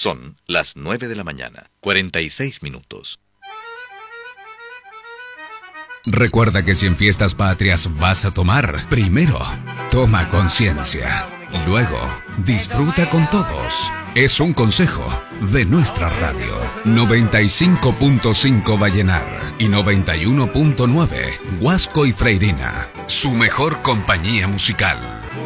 Son las 9 de la mañana, 46 minutos. Recuerda que si en fiestas patrias vas a tomar, primero, toma conciencia. Luego, disfruta con todos. Es un consejo de nuestra radio. 95.5 Vallenar y 91.9 Huasco y Freirina. Su mejor compañía musical.